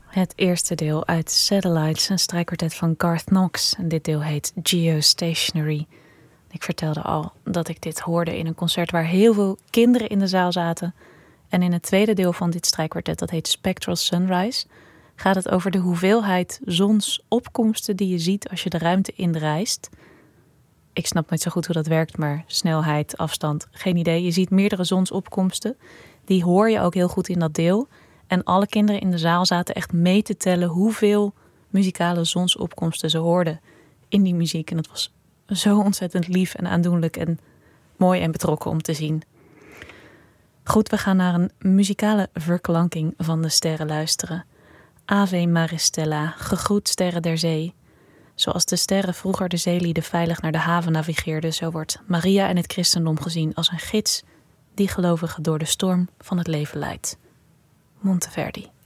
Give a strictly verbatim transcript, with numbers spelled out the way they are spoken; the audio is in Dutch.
Het eerste deel uit Satellites, een strijkkwartet van Garth Knox. En dit deel heet Geostationary. Ik vertelde al dat ik dit hoorde in een concert waar heel veel kinderen in de zaal zaten. En in het tweede deel van dit strijkkwartet, dat heet Spectral Sunrise, gaat het over de hoeveelheid zonsopkomsten die je ziet als je de ruimte inreist. Ik snap niet zo goed hoe dat werkt, maar snelheid, afstand, geen idee. Je ziet meerdere zonsopkomsten. Die hoor je ook heel goed in dat deel. En alle kinderen in de zaal zaten echt mee te tellen hoeveel muzikale zonsopkomsten ze hoorden in die muziek. En dat was zo ontzettend lief en aandoenlijk en mooi en betrokken om te zien. Goed, we gaan naar een muzikale verklanking van de sterren luisteren. Ave Maristella, gegroet sterren der zee. Zoals de sterren vroeger de zeelieden veilig naar de haven navigeerden, zo wordt Maria en het christendom gezien als een gids die gelovigen door de storm van het leven leidt. Monteverdi.